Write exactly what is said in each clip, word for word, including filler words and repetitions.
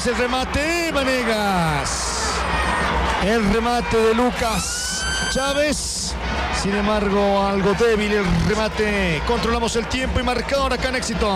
el remate, Vanegas. El remate de Lucas Chávez. Sin embargo, algo débil el remate. Controlamos el tiempo y marcador acá en Éxito.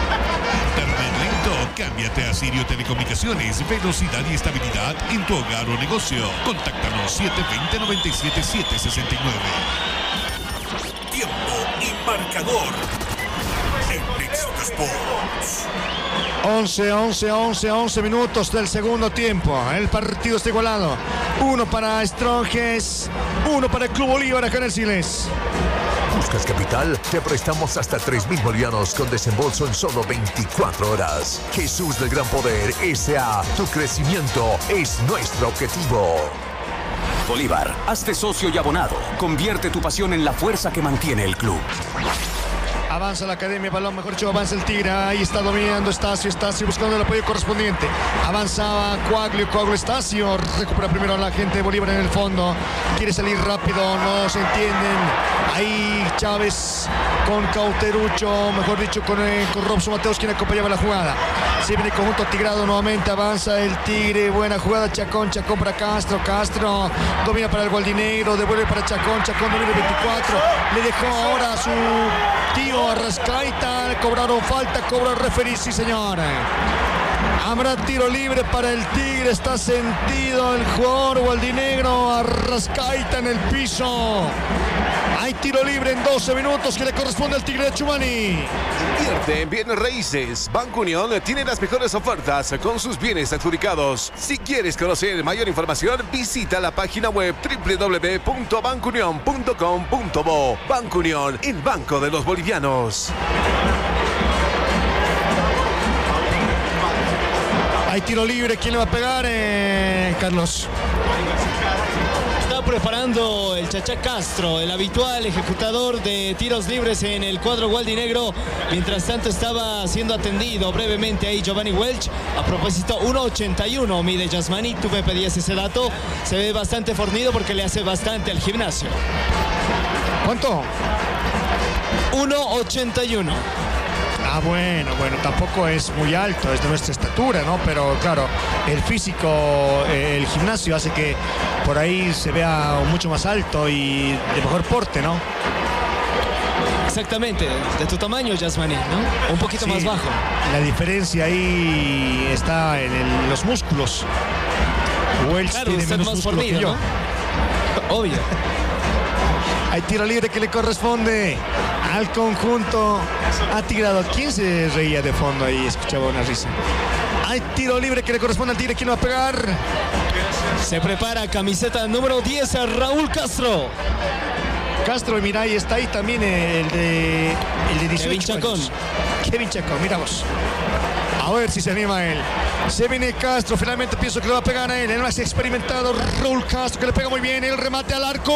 Cámbiate a Sirio Telecomunicaciones, velocidad y estabilidad en tu hogar o negocio. Contáctanos siete dos cero, nueve siete siete, seis nueve. Tiempo y marcador en Éxito Sports. once, once, once, once minutos del segundo tiempo. El partido está igualado. Uno para Stronges, uno para el Club Bolívar acá en el Siles. ¿Buscas capital? Te prestamos hasta tres mil bolivianos con desembolso en solo veinticuatro horas. Jesús del Gran Poder S A Tu crecimiento es nuestro objetivo. Bolívar, hazte socio y abonado. Convierte tu pasión en la fuerza que mantiene el club. Avanza la academia, balón, mejor dicho, avanza el Tigre. Ahí está dominando Estacio, Estacio buscando el apoyo correspondiente. Avanzaba Coaglio, Coaglio, Estacio. Recupera primero a la gente de Bolívar en el fondo. Quiere salir rápido, no se entienden. Ahí Chávez con Cauterucho, mejor dicho, con, eh, con Robson Mateos, quien acompañaba la jugada. Se viene el conjunto tigrado nuevamente, avanza el Tigre. Buena jugada, Chacón, Chacón para Castro, Castro domina para el Gualdinegro, devuelve para Chacón, Chacón número veinticuatro. Le dejó ahora a su tío Arrascaita, cobraron falta, cobra el referí, sí señor. Habrá tiro libre para el Tigre, está sentido el jugador Gualdinegro, Arrascaita en el piso. Hay tiro libre en doce minutos que le corresponde al Tigre de Chumani. Invierte en bienes raíces. Banco Unión tiene las mejores ofertas con sus bienes adjudicados. Si quieres conocer mayor información, visita la página web doble u doble u doble u punto banco unión punto com punto bo. Banco Unión, el banco de los bolivianos. Hay tiro libre, ¿quién le va a pegar, eh, Carlos? Está preparando el Chachá Castro, el habitual ejecutador de tiros libres en el cuadro gualdinegro. Mientras tanto estaba siendo atendido brevemente ahí Giovanni Welch. A propósito, uno ochenta y uno mide Yasmani, tú me pedías ese dato. Se ve bastante fornido porque le hace bastante al gimnasio. ¿Cuánto? uno ochenta y uno. Ah, bueno, bueno, tampoco es muy alto, es de nuestra estatura, ¿no? Pero claro, el físico, eh, el gimnasio hace que por ahí se vea mucho más alto y de mejor porte, ¿no? Exactamente, de tu tamaño, Yasmani, ¿no? Un poquito Sí, más bajo. La diferencia ahí está en el- los músculos. Welch Claro, tiene usted menos más músculo fornido, que yo. ¿no? Obvio. Hay tiro libre que le corresponde al conjunto atigrado. ¿Quién se reía de fondo ahí? Escuchaba una risa. Hay tiro libre que le corresponde al Tigre. ¿Quién va a pegar? Se prepara camiseta número diez a Raúl Castro. Castro, y mira, ahí está ahí también el de, el de dieciocho Kevin Chacón. años. Kevin Chacón, mira vos. A ver si se anima él. Se viene Castro, finalmente pienso que le va a pegar a él. El más experimentado, Raúl Castro, que le pega muy bien. El remate al arco.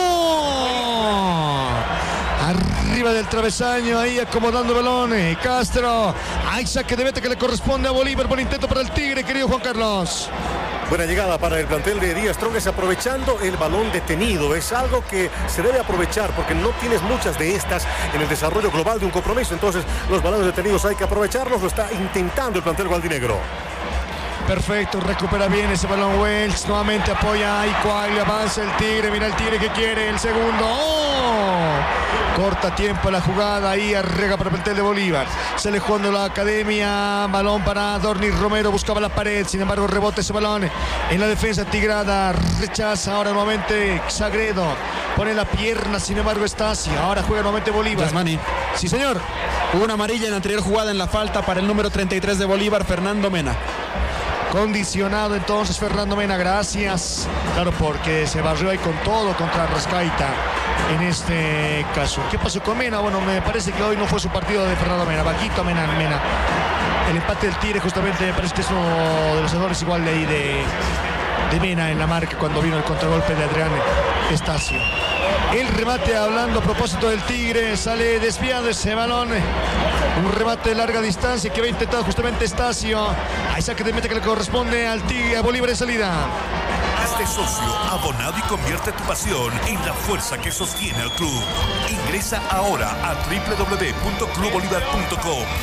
¡Oh! Arriba del travesaño, ahí acomodando el balón. eh, Castro. Hay saque de meta que le corresponde a Bolívar. Buen intento para el Tigre, querido Juan Carlos. Buena llegada para el plantel de Díaz Strongest, aprovechando el balón detenido. Es algo que se debe aprovechar porque no tienes muchas de estas en el desarrollo global de un compromiso. Entonces los balones detenidos hay que aprovecharlos. Lo está intentando el plantel gualdinegro. Perfecto, recupera bien ese balón Welch, nuevamente apoya ahí Coaglio, avanza el Tigre, mira el Tigre que quiere, el segundo, ¡oh! Corta tiempo la jugada, ahí arrega para el plantel de Bolívar, sale jugando la academia, balón para Dorni Romero, buscaba la pared, sin embargo rebota ese balón en la defensa tigrada, rechaza ahora nuevamente Sagredo, pone la pierna, sin embargo Estacio, ahora juega nuevamente Bolívar. Yasmani. Sí señor. Hubo una amarilla en la anterior jugada en la falta para el número treinta y tres de Bolívar, Fernando Mena. Condicionado entonces Fernando Mena, gracias. Claro, porque se barrió ahí con todo contra Rascaita en este caso. ¿Qué pasó con Mena? Bueno, me parece que hoy no fue su partido de Fernando Mena. Bajito Mena, Mena. El empate del Tigre justamente me parece que es uno de los errores igual de ahí de, de Mena en la marca cuando vino el contragolpe de Adrián Estacio. El remate, hablando a propósito del Tigre, sale desviado ese balón. Un remate de larga distancia que había intentado justamente Estacio. Hay saque de meta que le corresponde al Tigre, a Bolívar de salida. Hazte socio, abonado y convierte tu pasión en la fuerza que sostiene al club. Ingresa ahora a doble u doble u doble u punto club bolívar punto com.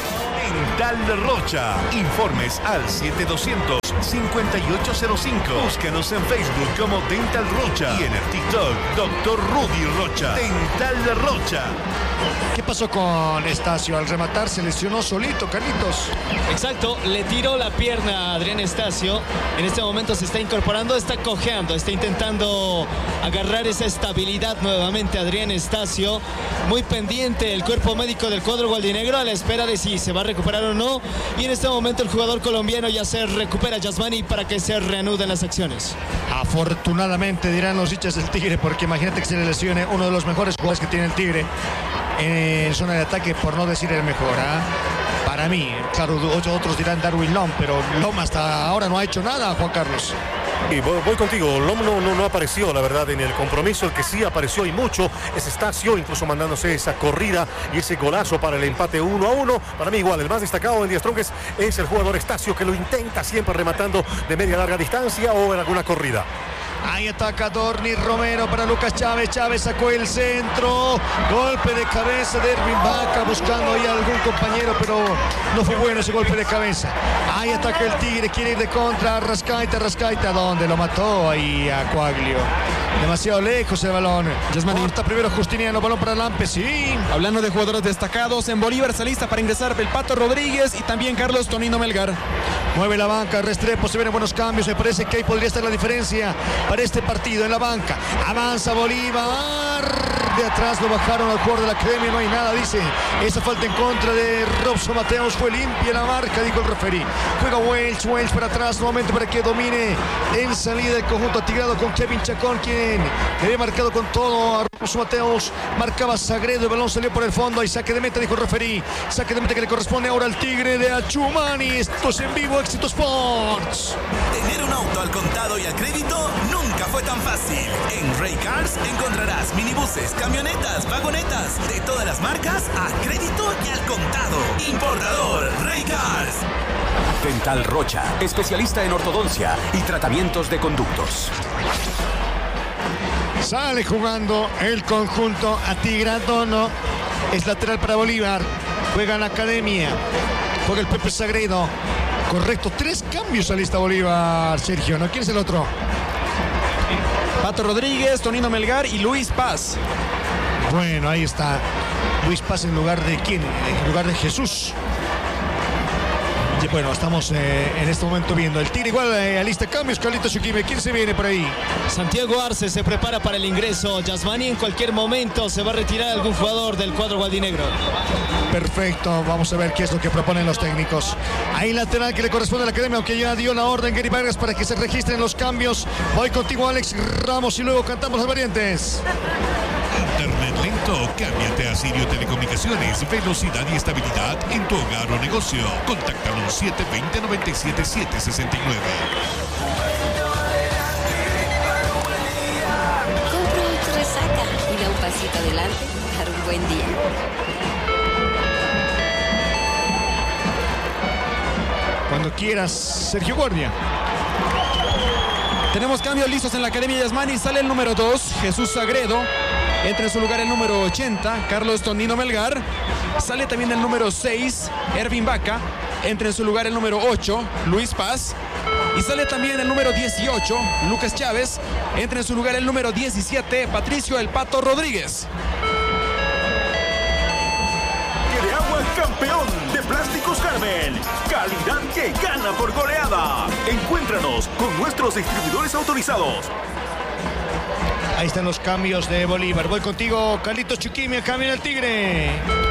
Dental Rocha. Informes al siete doscientos, cincuenta y ocho cero cinco. Búscanos en Facebook como Dental Rocha y en el TikTok doctor Rudy Rocha. Dental Rocha. ¿Qué pasó con Estacio? Al rematar se lesionó solito, Carlitos. Exacto, le tiró la pierna a Adrián Estacio. En este momento se está incorporando, está cojeando, está intentando agarrar esa estabilidad nuevamente Adrián Estacio. Muy pendiente el cuerpo médico del cuadro gualdinegro a la espera de si se va a recuperar o no. Y en este momento el jugador colombiano ya se recupera, Yasmani, para que se reanuden las acciones. Afortunadamente, dirán los hinchas del Tigre, porque imagínate que se le lesione uno de los mejores jugadores que tiene el Tigre en zona de ataque, por no decir el mejor, ¿eh? Para mí, claro, otros dirán Darwin Lom, pero Lom hasta ahora no ha hecho nada, Juan Carlos. Y voy, voy contigo, Lom no, no, no apareció, la verdad, en el compromiso. El que sí apareció y mucho es Estacio, incluso mandándose esa corrida y ese golazo para el empate uno a uno. Para mí igual, el más destacado en Die Strongest es el jugador Estacio, que lo intenta siempre rematando de media larga distancia o en alguna corrida. Ahí ataca Dorni Romero para Lucas Chávez. Chávez sacó el centro. Golpe de cabeza de Ervin Vaca, buscando ahí a algún compañero, pero no fue bueno ese golpe de cabeza. Ahí ataca el Tigre, quiere ir de contra. Rascaita, Rascaita, ¿dónde? Lo mató ahí a Coaglio. Demasiado lejos el balón. Corta primero Justiniano, balón para Lampe, sí. Hablando de jugadores destacados, en Bolívar se lista para ingresar el Pato Rodríguez y también Carlos Tonino Melgar. Mueve la banca, Restrepo, se vienen buenos cambios. Me parece que ahí podría estar la diferencia para este partido en la banca. Avanza Bolívar. De atrás lo bajaron al jugador de la academia, no hay nada, dice. Esa falta en contra de Robson Mateos fue limpia la marca, dijo el referí. Juega Welch, Welch para atrás nuevamente para que domine en salida el conjunto atigrado con Kevin Chacón, quien le había marcado con todo a Robson Mateos. Marcaba Sagredo, el balón salió por el fondo y saque de meta, dijo el referí. Saque de meta que le corresponde ahora al Tigre de Achumani. Esto es en vivo, Éxito Sports. Tener un auto al contado y al crédito nunca fue tan fácil. En Ray Cars encontrarás minibuses, camionetas, vagonetas de todas las marcas a crédito y al contado. Importador Ray Cars. Dental Rocha, especialista en ortodoncia y tratamientos de conductos. Sale jugando el conjunto atigrado, no. Es lateral para Bolívar. Juega en la academia. Juega el Pepe Sagredo. Correcto, tres cambios a lista Bolívar, Sergio, ¿no? ¿Quién es el otro? Pato Rodríguez, Tonino Melgar y Luis Paz. Bueno, ahí está Luis Paz en lugar de quién, en lugar de Jesús. Y bueno, estamos eh, en este momento viendo el Tigre igual eh, a lista de cambios. Carlitos Chuquime, ¿quién se viene por ahí? Santiago Arce se prepara para el ingreso. Yasmani en cualquier momento se va a retirar algún jugador del cuadro gualdinegro. Perfecto, vamos a ver qué es lo que proponen los técnicos. Ahí lateral que le corresponde a la academia, aunque ya dio la orden Gary Vargas para que se registren los cambios. Voy contigo, Alex Ramos, y luego cantamos las variantes. Internet lento, cámbiate a Sirio Telecomunicaciones, velocidad y estabilidad en tu hogar o negocio. Contáctanos siete dos cero, nueve siete siete seis nueve. Compro tu resaca y da un pasito adelante para un buen día. Cuando quieras, Sergio Guardia. Tenemos cambios listos en la Academia Yasmani. Sale el número dos, Jesús Sagredo. Entra en su lugar el número ochenta, Carlos Tonino Melgar. Sale también el número seis, Ervin Vaca. Entra en su lugar el número ocho, Luis Paz. Y sale también el número dieciocho, Lucas Chávez. Entra en su lugar el número diecisiete, Patricio El Pato Rodríguez. De agua campeón de Plásticos Carmen. Calidad que gana por goleada. Encuéntranos con nuestros distribuidores autorizados. Ahí están los cambios de Bolívar. Voy contigo, Carlitos Chuquime, cambio el Tigre.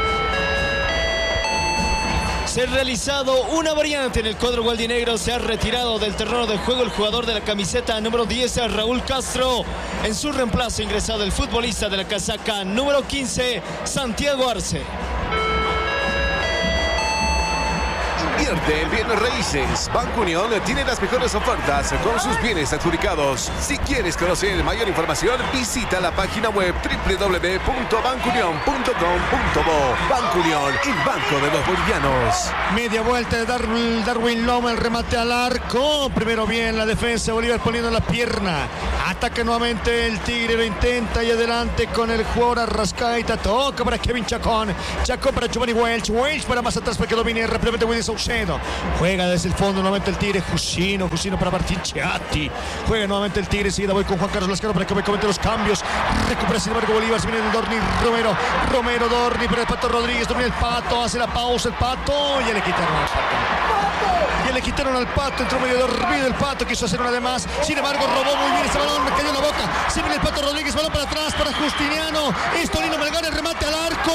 Se ha realizado una variante en el cuadro gualdinegro. Se ha retirado del terreno de juego el jugador de la camiseta número diez, Raúl Castro. En su reemplazo ha ingresado el futbolista de la casaca número quince, Santiago Arce. Invierte en bienes raíces. Banco Unión tiene las mejores ofertas con sus bienes adjudicados. Si quieres conocer mayor información, visita la página web doble u doble u doble u punto banco unión punto com punto bo. Banco Unión, el banco de los bolivianos. Media vuelta de Dar- Darwin Loma, el remate al arco. Primero bien la defensa de Bolívar poniendo la pierna. Ataca nuevamente el Tigre, lo intenta y adelante con el jugador Arrascaita. Toca para Kevin Chacón. Chacón para Giovanni Welch. Welch para más atrás para que domine rápidamente Willy Saucedo. Juega desde el fondo nuevamente el Tigre. Jusino, Jusino para Martín Chiatti. Juega nuevamente el Tigre. Seguida voy con Juan Carlos Lascano para que me comente los cambios. Recupera sin embargo Bolívar. Se viene el Dorni Romero. Romero Dorni para el Pato Rodríguez. Domina el Pato. Hace la pausa el Pato. Ya le quitaron al Pato. Ya le quitaron al Pato. Entró medio dormido el Pato. Quiso hacer una de más. Sin embargo robó muy bien ese balón. Me cayó en la boca. Se viene el Pato Rodríguez. Balón para atrás para Justiniano. Es Tonino Melgar. El remate al arco.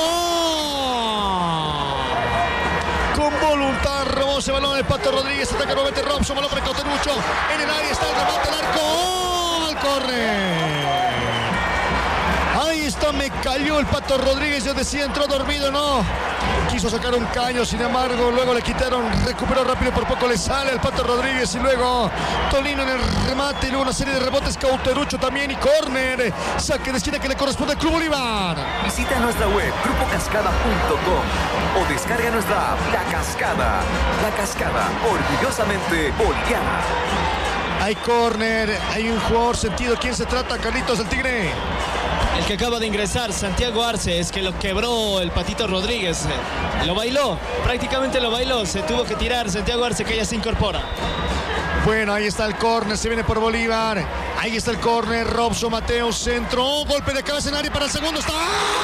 Con voluntad robó ese balón el Pato Rodríguez. Ataca nuevamente Robson. Balón para Cauterucho. En el área está el remate al arco. Al córner. Ahí está, me cayó el Pato Rodríguez. Yo decía, entró dormido, no. Quiso sacar un caño, sin embargo, luego le quitaron, recuperó rápido, por poco le sale al Pato Rodríguez y luego Tolino en el remate y luego una serie de rebotes, Cauterucho también y córner. Saque de esquina que le corresponde al Club Bolívar. Visita nuestra web grupo cascada punto com o descarga nuestra app La Cascada. La Cascada, orgullosamente boliviana. Hay córner, hay un jugador sentido. ¿Quién se trata, Carlitos, del Tigre? El que acaba de ingresar, Santiago Arce, es que lo quebró el Patito Rodríguez. Lo bailó, prácticamente lo bailó. Se tuvo que tirar Santiago Arce, que ya se incorpora. Bueno, ahí está el córner, se viene por Bolívar. Ahí está el córner, Robson Mateo, centro. Golpe de cabeza en área para el segundo. ¡Está!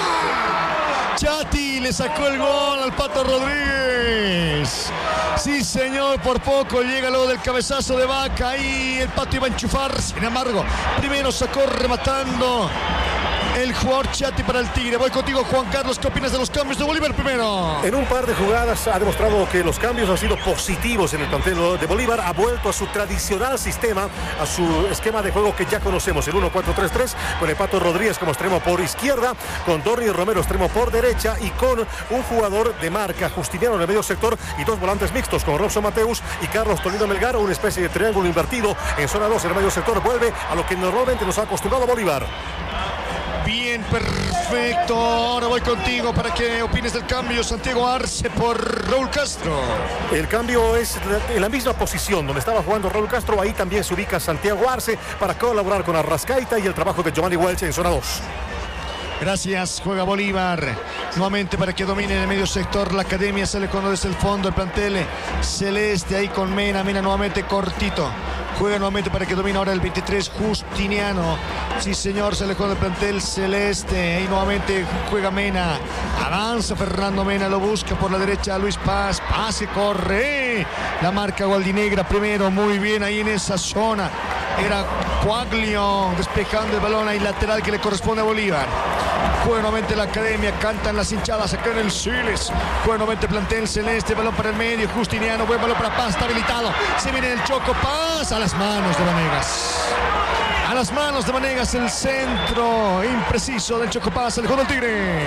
Chiatti le sacó el gol al Pato Rodríguez. Sí, señor, por poco llega luego del cabezazo de Vaca. Ahí el Pato iba a enchufar. Sin embargo, primero sacó rematando el jugador Chiatti para el Tigre. Voy contigo, Juan Carlos. ¿Qué opinas de los cambios de Bolívar primero? En un par de jugadas ha demostrado que los cambios han sido positivos en el plantel de Bolívar. Ha vuelto a su tradicional sistema, a su esquema de juego que ya conocemos, el uno cuatro tres tres, con el Pato Rodríguez como extremo por izquierda, con Dorni Romero extremo por derecha y con un jugador de marca, Justiniano en el medio sector, y dos volantes mixtos con Robson Mateus y Carlos Tonino Melgar, una especie de triángulo invertido en zona dos en el medio sector. Vuelve a lo que normalmente nos ha acostumbrado Bolívar. Bien, perfecto. Ahora voy contigo para que opines del cambio. Santiago Arce por Raúl Castro. El cambio es en la misma posición donde estaba jugando Raúl Castro. Ahí también se ubica Santiago Arce para colaborar con Arrascaita y el trabajo de Giovanni Welch en zona dos. Gracias, juega Bolívar. Nuevamente para que domine en el medio sector. La academia sale cuando desde el fondo. El plantel celeste ahí con Mena. Mena nuevamente cortito. Juega nuevamente para que domine ahora el veintitrés, Justiniano. Sí, señor, sale con el plantel celeste. Ahí nuevamente juega Mena. Avanza Fernando Mena, lo busca por la derecha Luis Paz. Pase, corre. La marca Gualdinegra primero. Muy bien ahí en esa zona. Era Quaglio despejando el balón ahí lateral que le corresponde a Bolívar. Juega nuevamente la academia, cantan las hinchadas acá en el Siles. Juega nuevamente plantel celeste, balón para el medio, Justiniano, buen balón para Paz, está habilitado. Se viene el Choco Paz a las manos de Vanegas. A las manos de Vanegas el centro impreciso del Choco Paz, el juego del Tigre.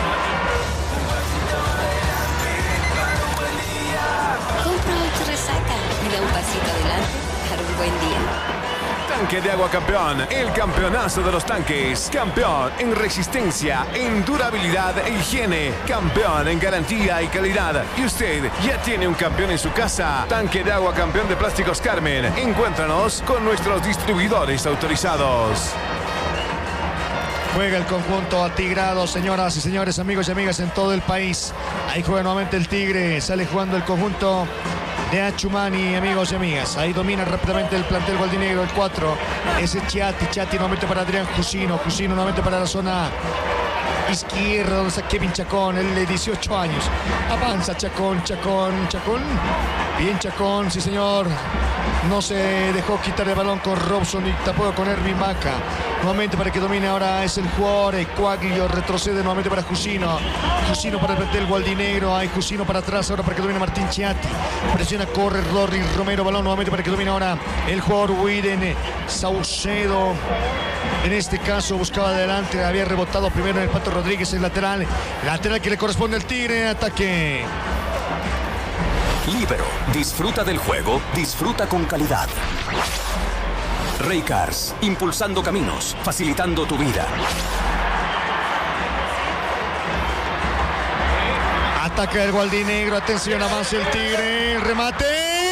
Compra hoy tu resaca y da un pasito adelante para un buen día. Tanque de agua campeón, el campeonazo de los tanques. Campeón en resistencia, en durabilidad e higiene. Campeón en garantía y calidad. Y usted ya tiene un campeón en su casa. Tanque de agua campeón de Plásticos Carmen. Encuéntranos con nuestros distribuidores autorizados. Juega el conjunto atigrado, señoras y señores, amigos y amigas en todo el país. Ahí juega nuevamente el Tigre. Sale jugando el conjunto de Achumani, amigos y amigas. Ahí domina rápidamente el plantel gualdinegro, el cuatro. Ese Chiatti, Chiatti nuevamente para Adrián Jusino. Jusino nuevamente para la zona izquierda, donde está Kevin Chacón, el de dieciocho años. Avanza Chacón, Chacón, Chacón. Bien Chacón, sí señor. No se dejó quitar el balón con Robson y tapó con Ervin Vaca. Nuevamente para que domine ahora es el jugador Quaglio, retrocede nuevamente para Jusino. Jusino para el plantel gualdinegro, hay Jusino para atrás ahora para que domine Martín Chiatti. Presiona, corre Dorri Romero, balón nuevamente para que domine ahora el jugador Widen Saucedo. En este caso buscaba adelante, había rebotado primero en el Pato Rodríguez, el lateral. Lateral que le corresponde al Tigre, ataque. Líbero, disfruta del juego, disfruta con calidad. Raycars, impulsando caminos, facilitando tu vida. Ataca el gualdinegro, atención, avanza el Tigre, el remate.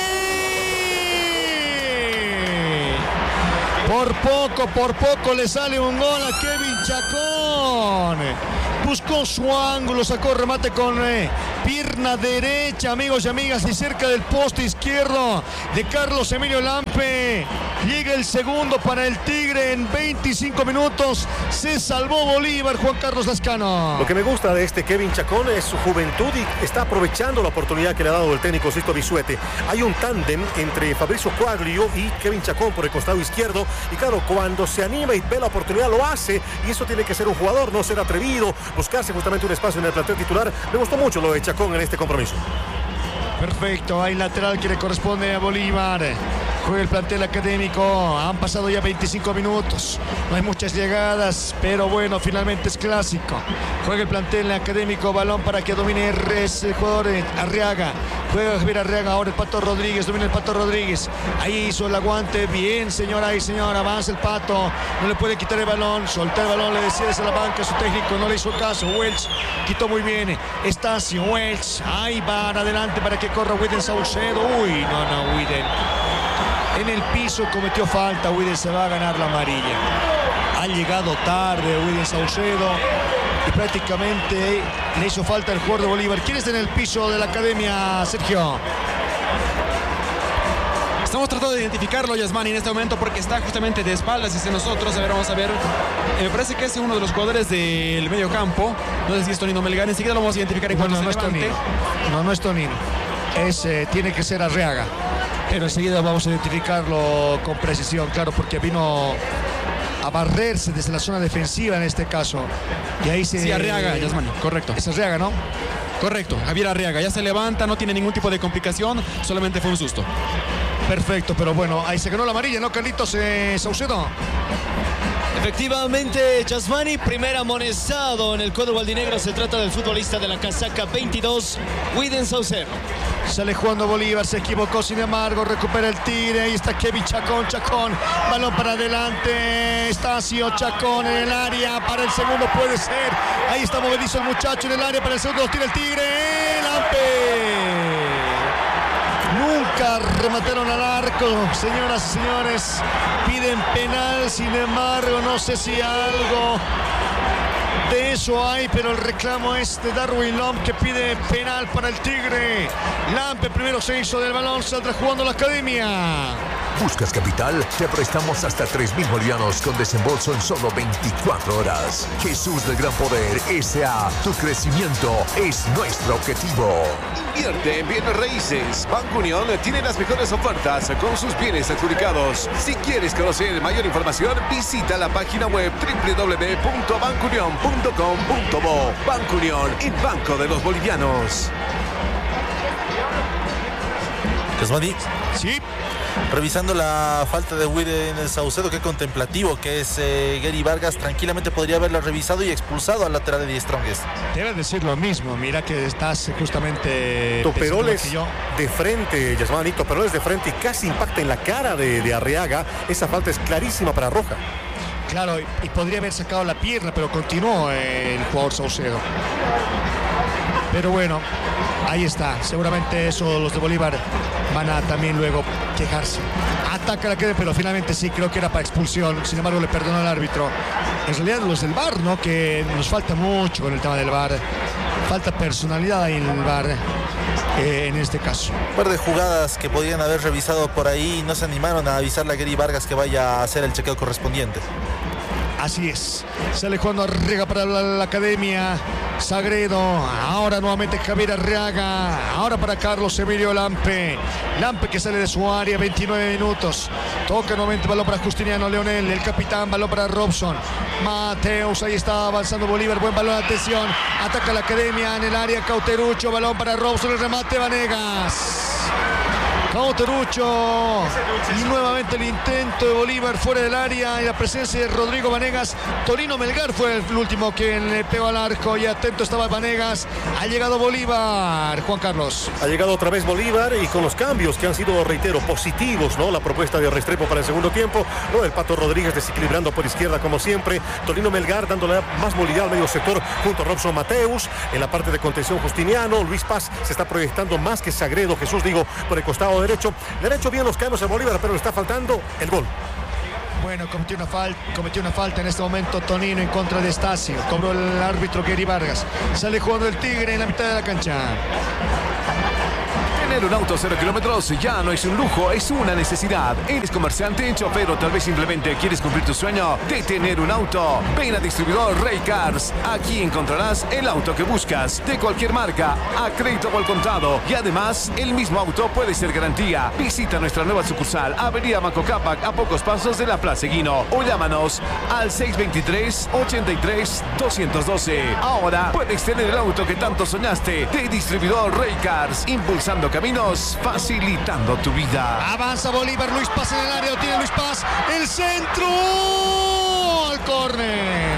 Por poco, por poco le sale un gol a Kevin Chacón. Buscó su ángulo, sacó remate con eh, pierna derecha, amigos y amigas, y cerca del poste izquierdo de Carlos Emilio Lampe. Llega el segundo para el Tigre en veinticinco minutos. Se salvó Bolívar, Juan Carlos Lascano. Lo que me gusta de este Kevin Chacón es su juventud y está aprovechando la oportunidad que le ha dado el técnico Sisto Bisuete. Hay un tándem entre Fabricio Quaglio y Kevin Chacón por el costado izquierdo. Y claro, cuando se anima y ve la oportunidad lo hace. Y eso tiene que ser un jugador, no ser atrevido, buscarse justamente un espacio en el plantel titular. Me gustó mucho lo de Chacón en este compromiso. Perfecto, hay lateral que le corresponde a Bolívar. Juega el plantel académico. Han pasado ya veinticinco minutos. No hay muchas llegadas, pero bueno, finalmente es clásico. Juega el plantel académico. Balón para que domine el jugador Arriaga. Juega Javier Arriaga. Ahora el Pato Rodríguez. Domina el Pato Rodríguez. Ahí hizo el aguante. Bien, señora y señor. Avanza el Pato. No le puede quitar el balón. Soltar el balón. Le decía desde la banca a su técnico. No le hizo caso. Welch quitó muy bien. Estacio Welch. Ahí van adelante para que corra Widen Saucedo. Uy, no, no, Widen. En el piso cometió falta. Widen se va a ganar la amarilla. Ha llegado tarde Widen Saucedo y prácticamente le hizo falta el jugador de Bolívar. ¿Quién está en el piso de la academia, Sergio? Estamos tratando de identificarlo, Yasmani, en este momento porque está justamente de espaldas hacia nosotros. A ver, vamos a ver. Eh, me parece que es uno de los jugadores del medio campo. No sé si es Tonino Melgar. Enseguida lo vamos a identificar en cuanto no, no se es levante. Tonino. No, no es Tonino. Es, eh, tiene que ser Arriaga. Pero enseguida vamos a identificarlo con precisión, claro, porque vino a barrerse desde la zona defensiva en este caso. Y ahí se... Sí, Arriaga, Yasmani, correcto. Es Arriaga, ¿no? Correcto, Javier Arriaga. Ya se levanta, no tiene ningún tipo de complicación, solamente fue un susto. Perfecto, pero bueno, ahí se ganó la amarilla, ¿no, Carlitos eh, Saucedo? Efectivamente, Yasmani, primer amonestado en el cuadro gualdinegro. Se trata del futbolista de la casaca veintidós, Widen Saucedo. Sale jugando Bolívar, se equivocó, sin embargo, recupera el Tigre. Ahí está Kevin Chacón, Chacón, balón para adelante. Estacio, Chacón en el área, para el segundo puede ser. Ahí está movedizo el muchacho en el área, para el segundo lo tira el Tigre. Lampe. Nunca remataron al arco, señoras y señores. Piden penal, sin embargo, no sé si algo de eso hay, pero el reclamo es de Darwin Lomb, que pide penal para el Tigre. Lampe primero se hizo del balón, saldrá jugando la academia. ¿Buscas capital? Te prestamos hasta tres mil bolivianos con desembolso en solo veinticuatro horas. Jesús del Gran Poder S A Tu crecimiento es nuestro objetivo. Invierte en bienes raíces. Banco Unión tiene las mejores ofertas con sus bienes adjudicados. Si quieres conocer mayor información, visita la página web doble u doble u doble u punto banco unión punto com punto bo. Banco Unión, el banco de los bolivianos. Yasmani. Sí. Revisando la falta de Widen Saucedo, qué contemplativo que es eh, Gary Vargas. Tranquilamente podría haberlo revisado y expulsado al lateral de Die Strongest. Debes decir lo mismo. Mira que estás justamente... Toperoles de frente, Yasmani. Toperoles de frente y casi impacta en la cara de, de Arriaga. Esa falta es clarísima para Roja. Claro, y podría haber sacado la pierna, pero continuó el jugador Saucedo. Pero bueno, ahí está. Seguramente eso los de Bolívar van a también luego quejarse. Ataca la que, pero finalmente sí, creo que era para expulsión. Sin embargo, le perdonó al árbitro. En realidad los del V A R, ¿no? Que nos falta mucho con el tema del V A R. Falta personalidad ahí en el V A R. Eh, en este caso. Un par de jugadas que podían haber revisado por ahí y no se animaron a avisarle a Gary Vargas que vaya a hacer el chequeo correspondiente. Así es. Sale jugando Arriaga para la, la academia. Sagredo. Ahora nuevamente Javier Arriaga. Ahora para Carlos Emilio Lampe. Lampe que sale de su área. veintinueve minutos. Toca nuevamente balón para Justiniano Leonel. El capitán. Balón para Robson. Mateus. Ahí está avanzando Bolívar. Buen balón. Atención. Ataca la academia en el área. Cauterucho. Balón para Robson. El remate Vanegas. Cauterucho. Y nuevamente el intento de Bolívar fuera del área y la presencia de Rodrigo Vanegas. Torino Melgar fue el último que le pegó al arco y atento estaba Vanegas. Ha llegado Bolívar, Juan Carlos. Ha llegado otra vez Bolívar y con los cambios que han sido, reitero, positivos, ¿no? La propuesta de Restrepo para el segundo tiempo, ¿no? El Pato Rodríguez desequilibrando por izquierda como siempre. Torino Melgar dándole más movilidad al medio sector junto a Robson Mateus. En la parte de contención Justiniano. Luis Paz se está proyectando más que Sagredo, Jesús digo, por el costado derecho. Derecho bien los cambios a Bolívar, pero le está faltando el gol. Bueno, cometió una, falta, cometió una falta en este momento Tonino en contra de Estacio. Cobró el árbitro Gary Vargas. Sale jugando el Tigre en la mitad de la cancha. Tener un auto cero kilómetros ya no es un lujo, es una necesidad. ¿Eres comerciante, chofer o tal vez simplemente quieres cumplir tu sueño de tener un auto? Ven a Distribuidor Raycars. Aquí encontrarás el auto que buscas, de cualquier marca, a crédito o al contado. Y además, el mismo auto puede ser garantía. Visita nuestra nueva sucursal, Avenida Manco Cápac, a pocos pasos de la Plaza Guino. O llámanos al seis dos tres, ochenta y tres, doscientos doce. Ahora puedes tener el auto que tanto soñaste. De Distribuidor Raycars, impulsando caminos, facilitando tu vida. Avanza Bolívar, Luis Paz en el área, lo tiene Luis Paz, el centro al córner.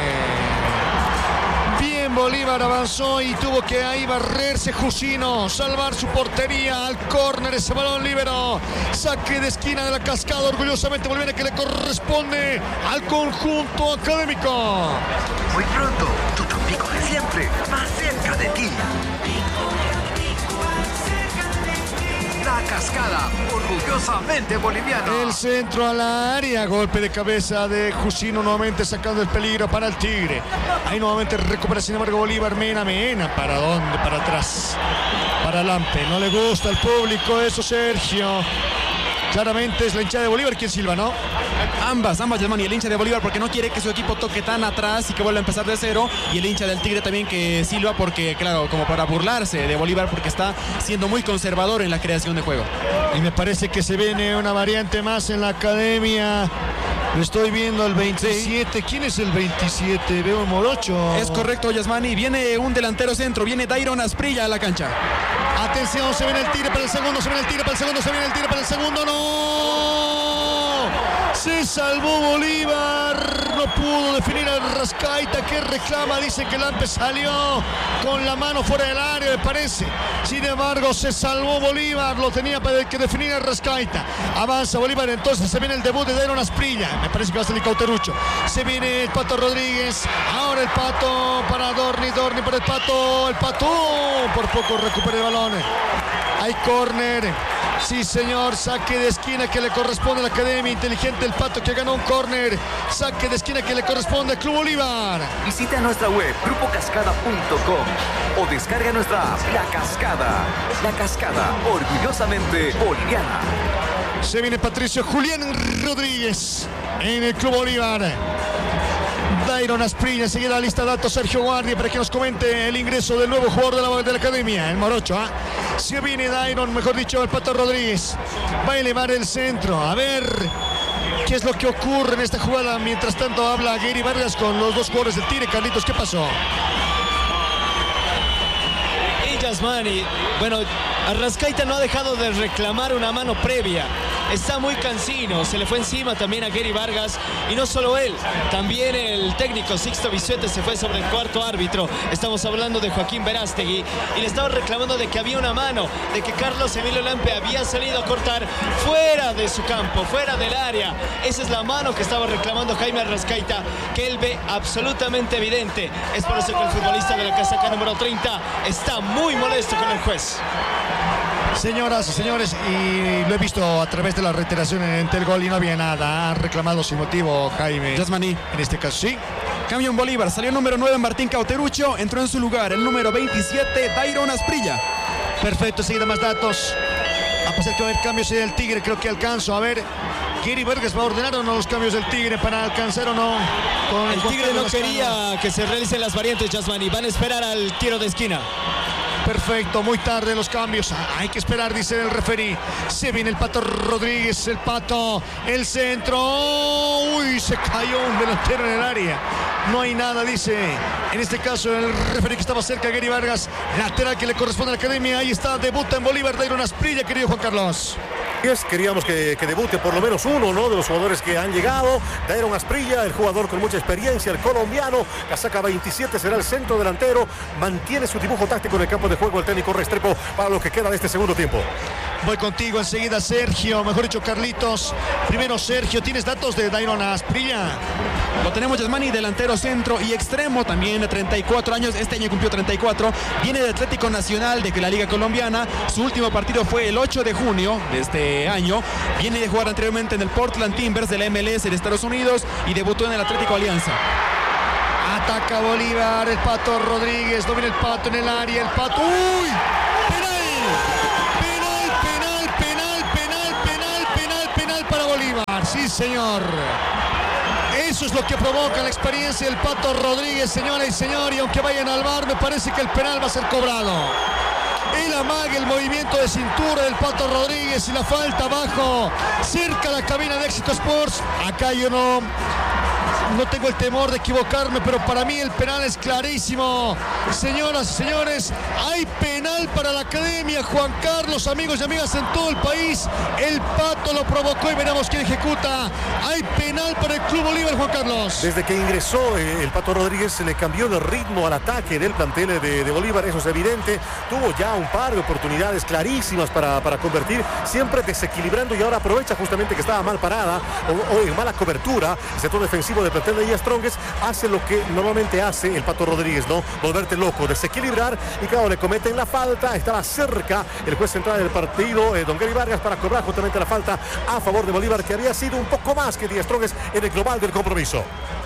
Bien, Bolívar avanzó y tuvo que ahí barrerse Jusino, salvar su portería al córner, ese balón libero, saque de esquina de la Cascada, orgullosamente Bolívar que le corresponde al conjunto académico. Muy pronto, tu Tampico de siempre, más cerca de ti. La Cascada, orgullosamente boliviana. El centro a la área, golpe de cabeza de Jusino, nuevamente sacando el peligro para el Tigre. Ahí nuevamente recupera sin embargo Bolívar. Mena, Mena, ¿para dónde? Para atrás, para Lampe. No le gusta al público eso, Sergio. Claramente es la hinchada de Bolívar quien silba, ¿no? Ambas, ambas, Yasmani. El hincha de Bolívar porque no quiere que su equipo toque tan atrás y que vuelva a empezar de cero. Y el hincha del Tigre también que silba porque, claro, como para burlarse de Bolívar porque está siendo muy conservador en la creación de juego. Y me parece que se viene una variante más en la academia. Lo estoy viendo al veintisiete. Sí. ¿Quién es el veintisiete? Veo Morocho. Es correcto, Yasmani. Viene un delantero centro. Viene Dairon Asprilla a la cancha. Atención, se viene el tiro para el segundo, se viene el tiro para el segundo, se viene el tiro para el segundo. ¡No! Se salvó Bolívar. No pudo definir a Rascaita que reclama. Dice que Lampe salió con la mano fuera del área, me parece. Sin embargo, se salvó Bolívar. Lo tenía para que definir a Rascaita. Avanza Bolívar, entonces se viene el debut de Dairon Asprilla. Me parece que va a salir Cauterucho. Se viene el Pato Rodríguez. Ahora el Pato para Dorni. Dorni para el Pato. El Pato por poco recupera el balón. Hay córner. Sí, señor. Saque de esquina que le corresponde a la Academia. Inteligente el Pato que ganó un córner. Saque de esquina que le corresponde al Club Bolívar. Visita nuestra web grupo cascada punto com o descarga nuestra app La Cascada. La Cascada, orgullosamente boliviana. Se viene Patricio Julián Rodríguez en el Club Bolívar. Dairon Asprilla, enseguida la lista de datos Sergio Guardia para que nos comente el ingreso del nuevo jugador de la, de la Academia, el Morocho. ¿eh? Se viene Dairon, mejor dicho, el Pato Rodríguez. Va a elevar el centro. A ver qué es lo que ocurre en esta jugada. Mientras tanto habla Gary Vargas con los dos jugadores del Tigre. Carlitos, ¿qué pasó? Y Yasmani, bueno, Arrascaita no ha dejado de reclamar una mano previa. Está muy cansino, se le fue encima también a Gary Vargas y no solo él, también el técnico Sixto Bisuete se fue sobre el cuarto árbitro. Estamos hablando de Joaquín Verástegui y le estaba reclamando de que había una mano, de que Carlos Emilio Lampe había salido a cortar fuera de su campo, fuera del área. Esa es la mano que estaba reclamando Jaime Arrascaita, que él ve absolutamente evidente. Es por eso que el futbolista de la casaca número treinta está muy molesto con el juez. Señoras y señores, y lo he visto a través de la reiteración en el gol y no había nada. Ha reclamado sin motivo Jaime. Yasmani. En este caso, sí. Cambio en Bolívar. Salió el número nueve Martín Cauterucho. Entró en su lugar el número veintisiete Dairon Asprilla. Perfecto, seguida más datos. A pesar que va a haber cambios en el Tigre, creo que alcanzo. A ver, Gary Vargas va a ordenar o no los cambios del Tigre para alcanzar o no. Con el Tigre no quería que se realicen las variantes, Yasmani. Van a esperar al tiro de esquina. Perfecto, muy tarde los cambios. Hay que esperar, dice el referí. Se viene el Pato Rodríguez, el Pato, el centro. Uy, se cayó un delantero en el área. no hay nada, dice. En este caso, el referee que estaba cerca, Gary Vargas, lateral que le corresponde a la academia. Ahí está, debuta en Bolívar Dairon Asprilla, querido Juan Carlos. Queríamos que, que debute por lo menos uno, ¿no?, de los jugadores que han llegado. Dairon Asprilla, el jugador con mucha experiencia, el colombiano, casaca veintisiete, será el centro delantero. Mantiene su dibujo táctico en el campo de juego el técnico Restrepo para lo que queda de este segundo tiempo. Voy contigo enseguida, Sergio, mejor dicho, Carlitos. Primero, Sergio, ¿tienes datos de Dairon Asprilla? Lo tenemos, Yasmani, delantero, centro y extremo, también de treinta y cuatro años, este año cumplió treinta y cuatro, viene de Atlético Nacional de la Liga Colombiana, su último partido fue el ocho de junio de este año, viene de jugar anteriormente en el Portland Timbers de la M L S de Estados Unidos y debutó en el Atlético Alianza. Ataca Bolívar, el Pato Rodríguez, domina el Pato en el área, el Pato, ¡uy! ¡Penal! Penal, penal, penal, penal, penal, penal para Bolívar, sí señor. Eso es lo que provoca la experiencia del Pato Rodríguez, señoras y señores, y aunque vayan al V A R, me parece que el penal va a ser cobrado. El amague, el movimiento de cintura del Pato Rodríguez y la falta abajo, cerca de la cabina de Éxito Sports. Acá yo no... No tengo el temor de equivocarme, pero para mí el penal es clarísimo. Señoras y señores, hay penal para la academia. Juan Carlos, amigos y amigas en todo el país. El Pato lo provocó y veremos quién ejecuta. Hay penal para el Club Bolívar, Juan Carlos. Desde que ingresó eh, el Pato Rodríguez se le cambió el ritmo al ataque del plantel de, de Bolívar, eso es evidente. Tuvo ya un par de oportunidades clarísimas para, para convertir, siempre desequilibrando y ahora aprovecha justamente que estaba mal parada o, o en mala cobertura. El sector defensivo del plantel de Díaz Strongest hace lo que normalmente hace el Pato Rodríguez, ¿no? Volverte loco, desequilibrar y claro, le cometen la falta. Estaba cerca el juez central del partido, eh, don Gary Vargas, para cobrar justamente la falta a favor de Bolívar, que había sido un poco más que Díaz Strongest en el global del compromiso.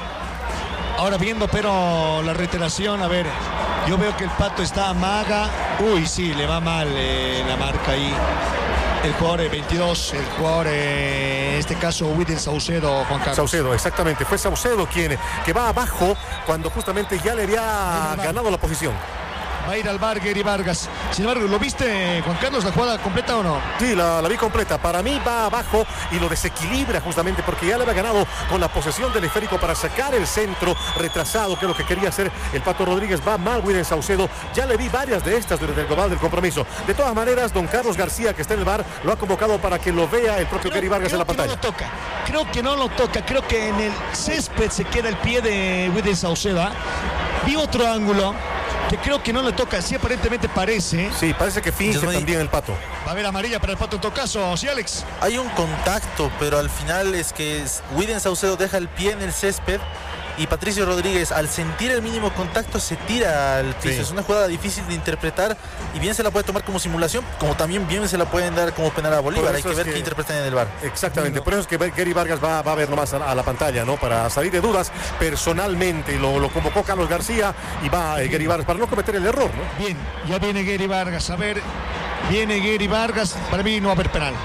Ahora viendo, pero la reiteración, a ver, yo veo que el Pato está amaga. Uy, sí, le va mal eh, la marca ahí. El jugador eh, veintidós, el jugador eh, en este caso Wilden Saucedo, Juan Carlos. Saucedo, exactamente, fue Saucedo quien que va abajo cuando justamente ya le había ganado la posición. Va a ir al V A R Gary Vargas. Sin embargo, ¿lo viste, Juan Carlos, la jugada completa o no? Sí, la, la vi completa. Para mí va abajo y lo desequilibra justamente porque ya le había ganado con la posesión del esférico para sacar el centro retrasado, que es lo que quería hacer el Pato Rodríguez. Va mal Wilden Saucedo. Ya le vi varias de estas durante el global del compromiso. De todas maneras, don Carlos García, que está en el V A R, lo ha convocado para que lo vea el propio creo, Gary Vargas en la pantalla. No lo toca. Creo que no lo toca. Creo que en el césped se queda el pie de Wilden Saucedo. ¿eh? Vi otro ángulo que creo que no le toca, sí aparentemente parece. Sí, parece que finge Yo también el Pato. Va a haber amarilla para el Pato en todo caso, ¿sí, Alex? Hay un contacto, pero al final es que Wilden Saucedo deja el pie en el césped y Patricio Rodríguez, al sentir el mínimo contacto, se tira al piso. Sí. Es una jugada difícil de interpretar y bien se la puede tomar como simulación, como también bien se la pueden dar como penal a Bolívar. Hay que ver que... qué interpretan en el V A R. Exactamente, por eso es que Gary Vargas va, va a ver nomás a, a la pantalla, ¿no? Para salir de dudas personalmente. Lo, lo convocó Carlos García y va eh, Gary Vargas para no cometer el error, ¿no? Bien, ya viene Gary Vargas. A ver, viene Gary Vargas. Para mí no va a haber penal.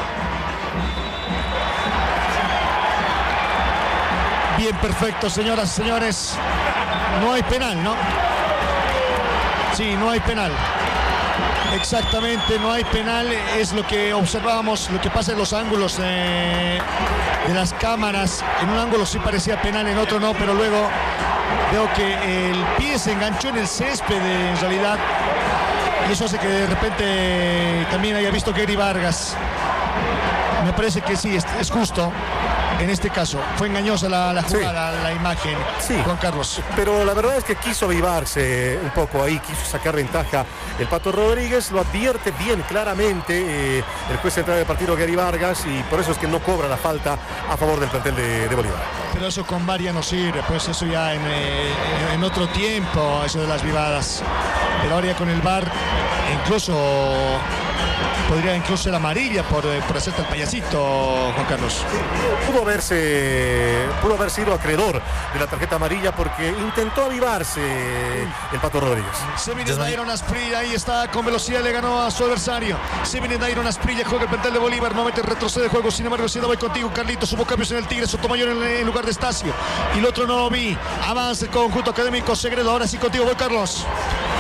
Bien, perfecto, señoras y señores. No hay penal, ¿no? Sí, no hay penal. Exactamente, no hay penal. Es lo que observábamos, lo que pasa en los ángulos eh, de las cámaras. En un ángulo sí parecía penal, en otro no, pero luego veo que el pie se enganchó en el césped en realidad. Y eso hace que de repente también haya visto Gary Vargas. Me parece que sí, es, es justo. En este caso, fue engañosa la, la jugada, sí. la imagen, sí. Juan Carlos. Pero la verdad es que quiso avivarse un poco ahí, quiso sacar ventaja el Pato Rodríguez, lo advierte bien claramente eh, el juez central del partido Gary Vargas y por eso es que no cobra la falta a favor del plantel de, de Bolívar. Pero eso con V A R ya no sirve, pues eso ya en, eh, en otro tiempo, eso de las vivadas. Pero ahora ya con el V A R, incluso... podría incluso ser amarilla por, por hacerte el payasito, Juan Carlos. Sí, pudo haberse, pudo haber sido acreedor de la tarjeta amarilla porque intentó avivarse el Pato Rodríguez. Se viene Dairon Asprilla, ahí está, con velocidad le ganó a su adversario. Se viene Dairon Asprilla, juega el plantel de Bolívar, nuevamente retrocede el juego, sin embargo, si no voy contigo, Carlitos, hubo cambios en el Tigre, Sotomayor en, en lugar de Estacio. Y el otro no lo vi. Avanza el conjunto académico Segredo, ahora sí contigo, voy Carlos.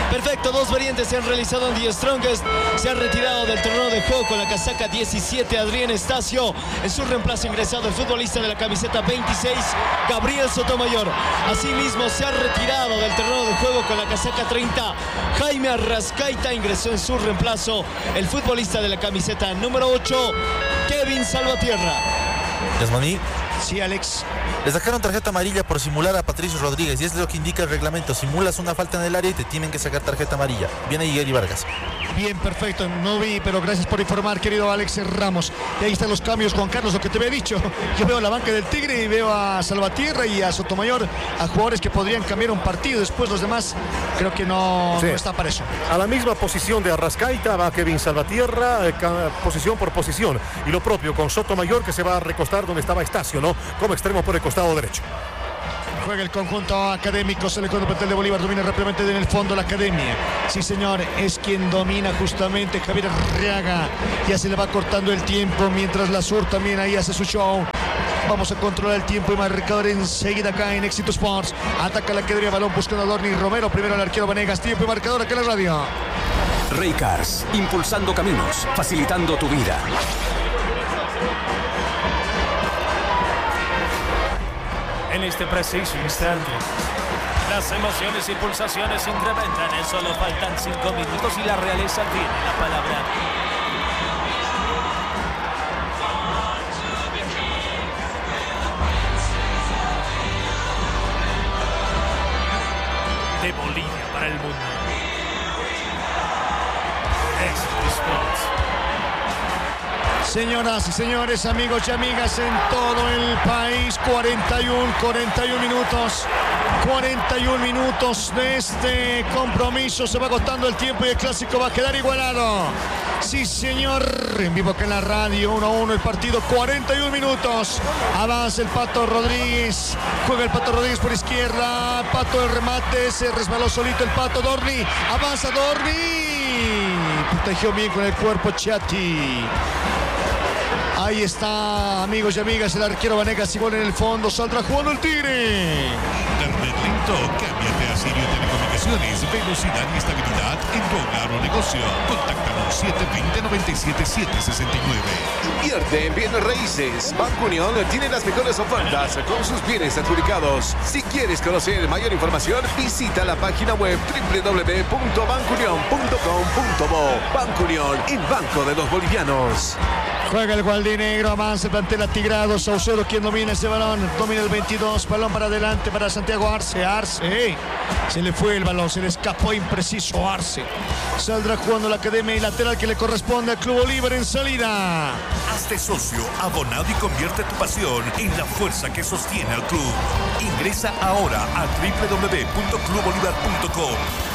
Perfecto, dos variantes se han realizado en The Strongest. Se ha retirado del terreno de juego con la casaca diecisiete Adrián Estacio. En su reemplazo ingresado el futbolista de la camiseta veintiséis, Gabriel Sotomayor. Asimismo se ha retirado del terreno de juego con la casaca treinta, Jaime Arrascaita. Ingresó en su reemplazo el futbolista de la camiseta número ocho, Kevin Salvatierra. Yasmani. Sí, Alex. Le sacaron tarjeta amarilla por simular a Patricio Rodríguez y es lo que indica el reglamento. Simulas una falta en el área y te tienen que sacar tarjeta amarilla. Viene Igeri Vargas. Bien, perfecto. No vi, pero gracias por informar, querido Alex Ramos. Y ahí están los cambios, Juan Carlos, lo que te había dicho. Yo veo la banca del Tigre y veo a Salvatierra y a Sotomayor, a jugadores que podrían cambiar un partido. Después los demás creo que no, sí. no está para eso. A la misma posición de Arrascaita va Kevin Salvatierra, eh, posición por posición. Y lo propio con Sotomayor, que se va a recostar donde estaba Estacio, ¿no? Como extremo por el costado derecho. Juega el conjunto académico, se le cuenta el plantel de Bolívar, domina rápidamente en el fondo la academia. Sí, señor, es quien domina justamente Javier Arriaga. Ya se le va cortando el tiempo, mientras la Sur también ahí hace su show. Vamos a controlar el tiempo y marcador enseguida acá en Éxito Sports. Ataca la academia, balón buscando a Dorni Romero, primero el arquero Vanegas, tiempo y marcador acá en la radio. Raycars, impulsando caminos, facilitando tu vida. En este preciso instante, las emociones y pulsaciones se incrementan. En solo faltan cinco minutos y la realeza tiene la palabra. De Bolivia para el mundo. Éxito Sports. Señoras y señores, amigos y amigas en todo el país, cuarenta y uno, cuarenta y uno minutos, cuarenta y uno minutos de este compromiso. Se va agotando el tiempo y el clásico va a quedar igualado. Sí, señor, en vivo acá en la radio, uno a uno el partido, cuarenta y uno minutos. Avanza el Pato Rodríguez, juega el Pato Rodríguez por izquierda, Pato el remate, se resbaló solito el Pato. Dorni, avanza Dorni, protegió bien con el cuerpo Chati. Ahí está, amigos y amigas, el arquero Vanegas igual en el fondo, saldrá jugando el Tigre. Internet lento, cámbiate a Sirio Telecomunicaciones, velocidad y estabilidad en tu hogar o negocio. Contáctanos siete dos cero, nueve siete siete seis nueve. Invierte en bienes raíces. Banco Unión tiene las mejores ofertas con sus bienes adjudicados. Si quieres conocer mayor información, visita la página web doble u doble u doble u punto banco unión punto com punto bo. Banco Unión, el banco de los bolivianos. Juega el gualdinegro, avanza el plantel atigrado. Saucedo quien domina ese balón, domina el veintidós, balón para adelante para Santiago Arce. Arce, se le fue el balón, se le escapó impreciso Arce. Saldrá jugando la academia y lateral que le corresponde al Club Bolívar en salida. Hazte socio, abonado y convierte tu pasión en la fuerza que sostiene al club. Ingresa ahora a doble u doble u doble u punto club bolívar punto com.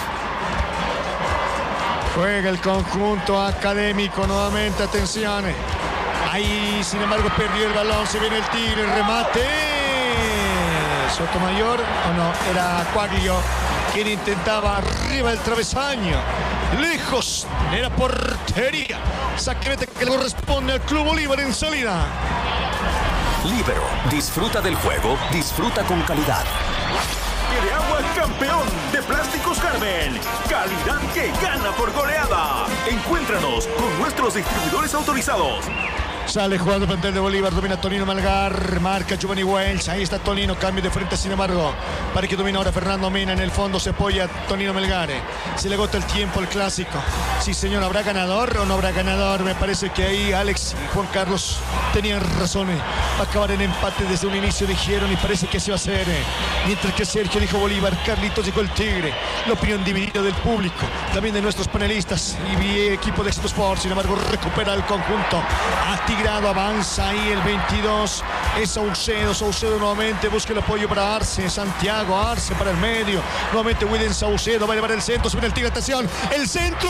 Juega el conjunto académico nuevamente, atención. Ahí, sin embargo, perdió el balón, se viene el Tigre, el remate. Sotomayor, o no, era Coaglio quien intentaba arriba del travesaño. Lejos de la portería. Saquete que le corresponde al Club Bolívar en salida. Líbero, disfruta del juego, disfruta con calidad. De agua campeón de Plásticos Carmen. Calidad que gana por goleada. Encuéntranos con nuestros distribuidores autorizados. Sale jugando el plantel de Bolívar, domina Tonino Melgar, marca Giovanni Wells, ahí está Tonino, cambio de frente, sin embargo, para que domina ahora Fernando Mena, en el fondo se apoya Tonino Melgar, se le agota el tiempo el clásico. Sí, señor, ¿habrá ganador o no habrá ganador? Me parece que ahí Alex y Juan Carlos tenían razón, va a acabar en empate desde un inicio, dijeron, y parece que se va a hacer, mientras que Sergio dijo Bolívar, Carlitos dijo el Tigre. La opinión dividida del público, también de nuestros panelistas y equipo de Éxito Sports, sin embargo, recupera el conjunto atigrado, avanza ahí el veintidós, es Saucedo, Saucedo nuevamente busca el apoyo para Arce, Santiago Arce para el medio, nuevamente William Saucedo va a llevar el centro, se viene el Tigre, atención, el centro,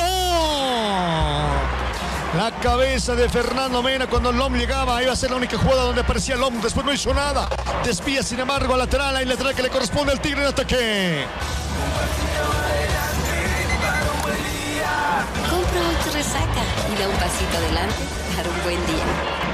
la cabeza de Fernando Mena cuando Lom llegaba, iba a ser la única jugada donde aparecía Lom, después no hizo nada, desvía sin embargo a lateral, hay lateral que le corresponde al Tigre en ataque. Compra hoy tu resaca y da un pasito adelante para un buen día.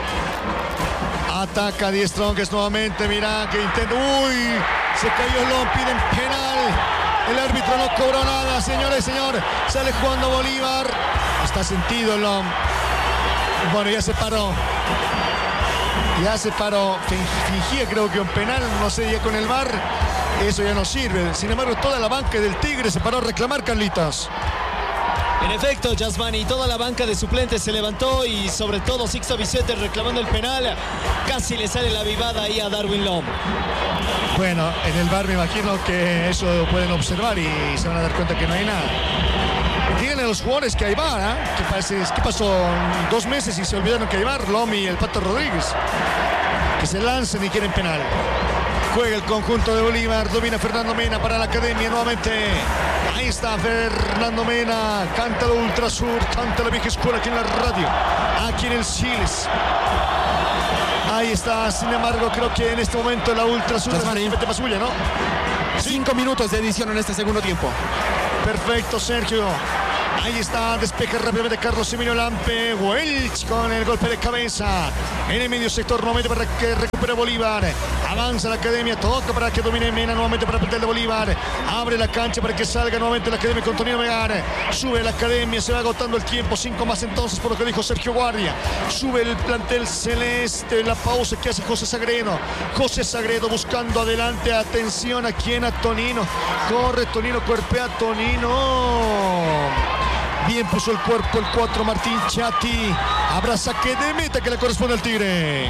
Ataca Die Strongest nuevamente, mira que intenta, uy, se cayó Lom, piden penal. El árbitro no cobró nada, señores y señores. Sale jugando Bolívar. Está sentido el hombre. Bueno, ya se paró. Ya se paró. Fingía creo que un penal, no sé, ya con el V A R. Eso ya no sirve. Sin embargo, toda la banca del Tigre se paró a reclamar, Carlitos. En efecto, Yasmani, toda la banca de suplentes se levantó y sobre todo Sixto Vicente reclamando el penal. Casi le sale la vivada ahí a Darwin Lom. Bueno, en el V A R me imagino que eso lo pueden observar y se van a dar cuenta que no hay nada. Díganle a los jugadores que hay V A R, ¿eh? ¿Qué, parece, ¿Qué pasó? Dos meses y se olvidaron que hay V A R, Lom y el Pato Rodríguez. Que se lancen y quieren penal. Juega el conjunto de Bolívar, domina Fernando Mena para la academia nuevamente. Ahí está Fernando Mena, canta la Ultrasur, canta la vieja escuela aquí en la radio, aquí en el Siles. Ahí está, sin embargo, creo que en este momento la Ultrasur es más suya, ¿no? Cinco minutos de edición en este segundo tiempo. Perfecto, Sergio. Ahí está, despeja rápidamente Carlos Emilio Lampe. Welch con el golpe de cabeza. En el medio sector nuevamente para que recupere Bolívar. Avanza la academia, toca para que domine Mena nuevamente para el plantel de Bolívar. Abre la cancha para que salga nuevamente la academia con Tonino Melgar. Sube la academia, se va agotando el tiempo. Cinco más entonces por lo que dijo Sergio Guardia. Sube el plantel celeste. La pausa que hace José Sagredo. José Sagredo buscando adelante. Atención aquí en a Tonino. Corre Tonino, cuerpea Tonino. Bien puso el cuerpo el cuatro Martín Chatti. Habrá saque de meta que le corresponde al Tigre.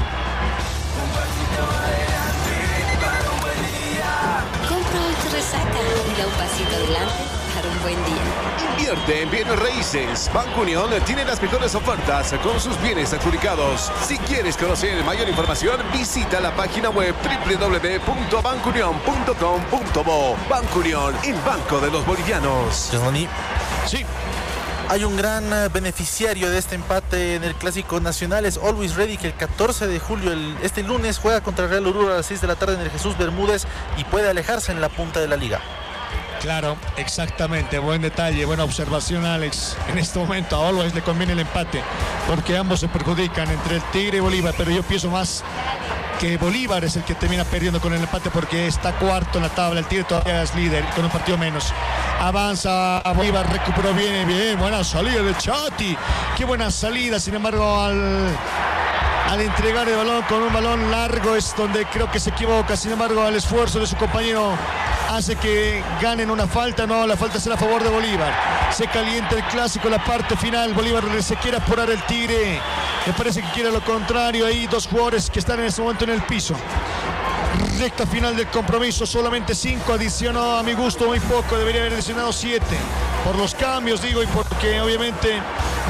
Compra hoy tu resaca y da un pasito adelante para un buen día. Invierte en bienes raíces. Banco Unión tiene las mejores ofertas con sus bienes adjudicados. Si quieres conocer mayor información, visita la página web doble u doble u doble u punto banco unión punto com punto bo. Banco Unión, el banco de los bolivianos. Sí. Hay un gran beneficiario de este empate en el Clásico Nacional, es Always Ready, que el catorce de julio, el, este lunes, juega contra Real Oruro a las seis de la tarde en el Jesús Bermúdez y puede alejarse en la punta de la liga. Claro, exactamente, buen detalle, buena observación, Alex. En este momento a Always le conviene el empate, porque ambos se perjudican entre el Tigre y Bolívar, pero yo pienso más que Bolívar es el que termina perdiendo con el empate porque está cuarto en la tabla, el Tigre todavía es líder con un partido menos. Avanza a Bolívar, recuperó bien, bien, buena salida de Chatti, qué buena salida, sin embargo al, al entregar el balón con un balón largo es donde creo que se equivoca, sin embargo el esfuerzo de su compañero hace que ganen una falta, no, la falta será a favor de Bolívar. Se calienta el clásico, la parte final, Bolívar se quiere apurar el Tigre, me parece que quiere lo contrario, hay dos jugadores que están en este momento en el piso. Recta final del compromiso, solamente cinco, adicionó a mi gusto muy poco, debería haber adicionado siete, por los cambios digo y porque obviamente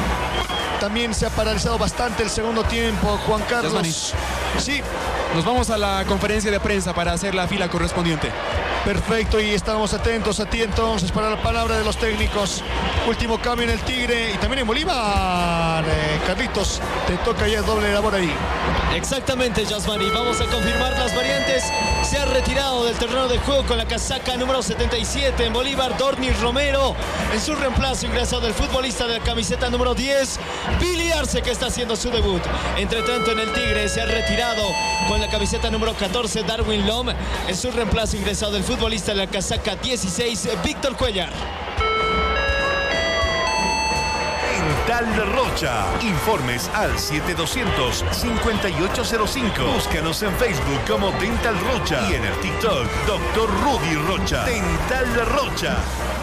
también se ha paralizado bastante el segundo tiempo. Juan Carlos. Yasmani. Sí. Nos vamos a la conferencia de prensa para hacer la fila correspondiente. Perfecto, y estamos atentos a ti entonces para la palabra de los técnicos. Último cambio en el Tigre y también en Bolívar. Eh, Carlitos, te toca ya doble labor ahí. Exactamente, Yasmani. Vamos a confirmar las variantes. Se ha retirado del terreno de juego con la casaca número setenta y siete en Bolívar, Dornis Romero. En su reemplazo ingresado el futbolista de la camiseta número diez, Billy Arce, que está haciendo su debut. Entre tanto, en el Tigre se ha retirado con la camiseta número catorce, Darwin Lom. En su reemplazo ingresado el futbolista de la casaca dieciséis, Víctor Cuellar. Dental Rocha. Informes al siete doscientos, cincuenta y ocho cero cinco. Búscanos en Facebook como Dental Rocha y en el TikTok doctor Rudy Rocha. Dental Rocha.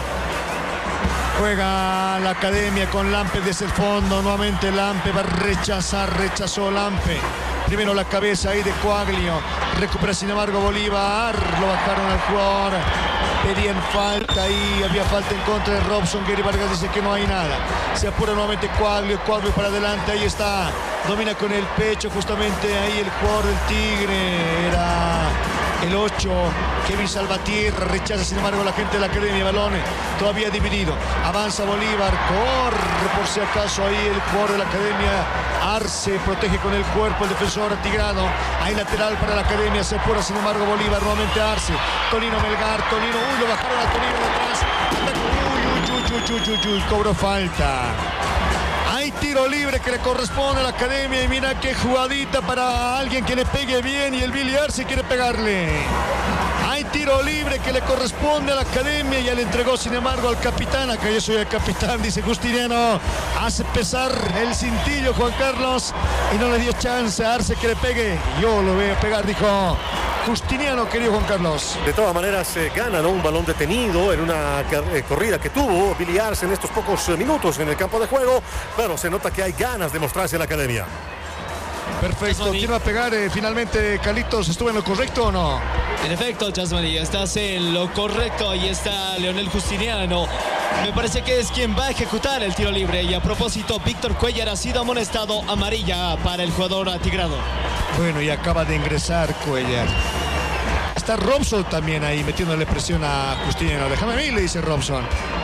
Juega la academia con Lampe desde el fondo. Nuevamente Lampe va a rechazar. Rechazó Lampe. Primero la cabeza ahí de Coaglio. Recupera sin embargo Bolívar. Lo bajaron al jugador. Pedían falta ahí. Había falta en contra de Robson. Gary Vargas dice que no hay nada. Se apura nuevamente Coaglio. Coaglio para adelante. Ahí está. Domina con el pecho justamente ahí el jugador del Tigre. Era el ocho, Kevin Salvatierra. Rechaza sin embargo la gente de la academia. Balón todavía dividido. Avanza Bolívar. Corre por si acaso ahí el jugador de la academia. Arce protege con el cuerpo el defensor atigrado. Hay lateral para la academia. Se apura sin embargo Bolívar. Nuevamente Arce. Tonino Melgar. Tonino. Uy, lo bajaron a Tonino detrás. Uy, uy, uy, uy, uy, uy, uy. Cobró falta. Hay tiro libre que le corresponde a la academia y mira qué jugadita para alguien que le pegue bien y el Billy Arce quiere pegarle. Hay tiro libre que le corresponde a la academia y ya le entregó sin embargo al capitán. Acá yo soy el capitán, dice Justiniano. Hace pesar el cintillo Juan Carlos y no le dio chance a Arce que le pegue. Yo lo voy a pegar, dijo Justiniano, querido Juan Carlos. De todas maneras, eh, gana, ¿no? Un balón detenido en una eh, corrida que tuvo Billy Arce en estos pocos eh, minutos en el campo de juego, pero se nota que hay ganas de mostrarse en la academia. Perfecto, quiero a pegar eh, finalmente. Carlitos, ¿estuvo en lo correcto o no? En efecto, Chasmani, estás en lo correcto. Ahí está Leonel Justiniano. Me parece que es quien va a ejecutar el tiro libre. Y a propósito, Víctor Cuellar ha sido amonestado, amarilla para el jugador atigrado. Bueno, y acaba de ingresar Cuellar. Está Robson también ahí metiéndole presión a Justiniano. Déjame a mí, le dice Robson.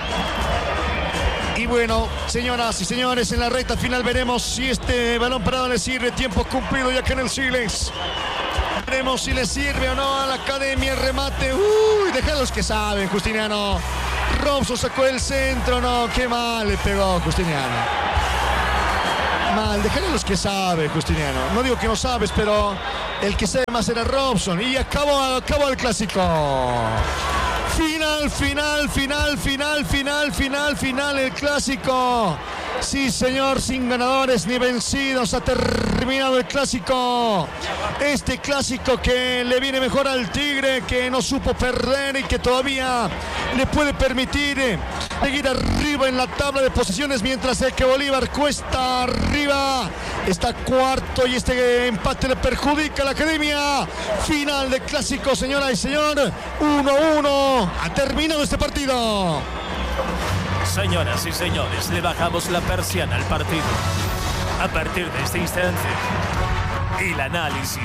Y bueno, señoras y señores, en la recta final veremos si este balón parado le sirve. Tiempo cumplido ya que en el Silex. Veremos si le sirve o no a la academia el remate. Uy, deja los que saben, Justiniano. Robson sacó el centro, no, qué mal le pegó Justiniano. Mal, déjale los que saben, Justiniano. No digo que no sabes, pero el que sabe más era Robson. Y acabó, acabó el clásico. Final, final, final, final, final, final, final, el clásico. Sí, señor, sin ganadores ni vencidos ha terminado el clásico. Este clásico que le viene mejor al Tigre, que no supo perder y que todavía le puede permitir seguir arriba en la tabla de posiciones, mientras el que Bolívar cuesta arriba. Está cuarto y este empate le perjudica a la academia. Final de clásico, señora y señor. uno uno. Ha terminado este partido. Señoras y señores, le bajamos la persiana al partido. A partir de este instante, el análisis.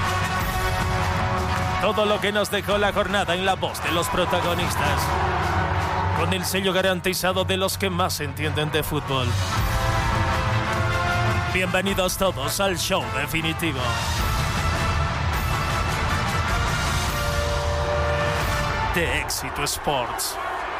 Todo lo que nos dejó la jornada en la voz de los protagonistas. Con el sello garantizado de los que más entienden de fútbol. Bienvenidos todos al show definitivo. De Éxito Sports.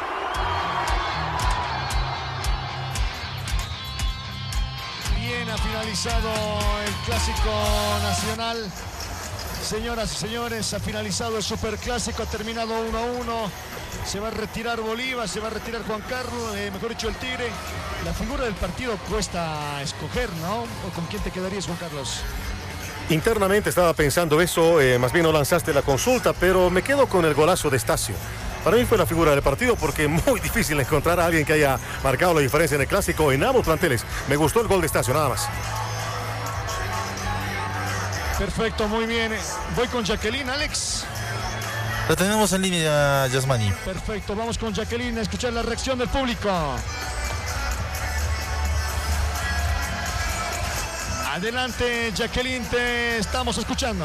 Ha finalizado el clásico nacional. Señoras y señores, ha finalizado el superclásico, ha terminado uno a uno. Se va a retirar Bolívar, se va a retirar Juan Carlos, eh, mejor dicho el Tigre. La figura del partido cuesta escoger, ¿no? ¿O con quién te quedarías, Juan Carlos? Internamente estaba pensando eso, eh, más bien no lanzaste la consulta, pero me quedo con el golazo de Estacio. Para mí fue la figura del partido porque es muy difícil encontrar a alguien que haya marcado la diferencia en el clásico en ambos planteles. Me gustó el gol de Estacio, nada más. Perfecto, muy bien. Voy con Jacqueline, Alex. La tenemos en línea, Yasmani. Perfecto, vamos con Jacqueline a escuchar la reacción del público. Adelante, Jacqueline, te estamos escuchando.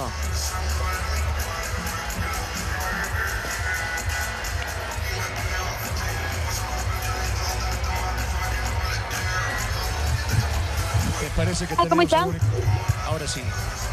Me parece que ah, ¿Cómo están? Un... Ahora sí.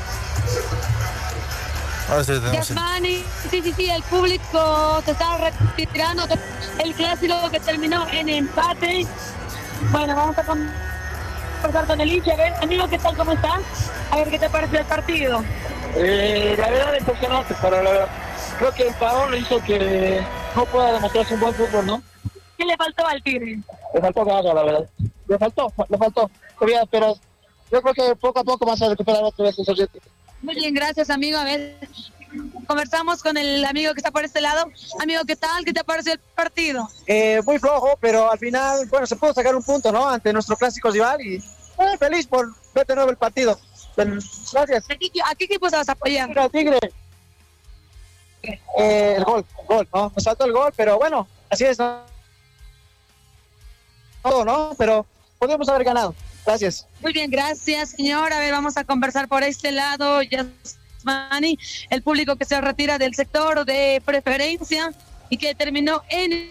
Ahora sí tenemos. Yasmani, sí, sí, sí, el público se está retirando. El clásico que terminó en empate. Bueno, vamos a conversar con el hincha. A ver, amigo, ¿qué tal? ¿Cómo estás? A ver qué te parece el partido. Eh, la verdad es impresionante, pero la verdad, creo que el Pavón hizo que no pueda demostrarse un buen fútbol, ¿no? ¿Qué le faltó al Tigre? Le faltó ganas, la verdad. Le faltó, le faltó. Pero yo creo que poco a poco vas a recuperar otra vez esos ritmos. Muy bien, gracias, amigo. A ver, conversamos con el amigo que está por este lado. Amigo, ¿qué tal? ¿Qué te pareció el partido? Eh, muy flojo, pero al final, bueno, se pudo sacar un punto, ¿no? Ante nuestro clásico rival y eh, feliz por ver de nuevo el partido. Gracias. ¿A qué, a qué equipo vas a apoyar? Tigre, Tigre. Eh, el gol, el gol, ¿no? Nos faltó el gol, pero bueno, así es, ¿no? Todo, ¿no? Pero podríamos haber ganado. Gracias. Muy bien, gracias, señor. A ver, vamos a conversar por este lado. Yasmani, el público que se retira del sector de preferencia y que terminó en...